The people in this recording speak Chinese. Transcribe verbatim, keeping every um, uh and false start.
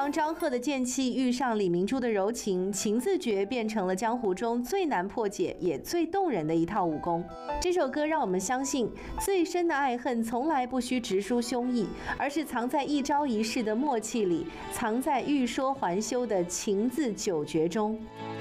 当张赫的剑气遇上李明珠的柔情，情字诀变成了江湖中最难破解也最动人的一套武功。这首歌让我们相信，最深的爱恨从来不需直抒胸臆，而是藏在一招一式的默契里，藏在欲说还休的情字九诀中。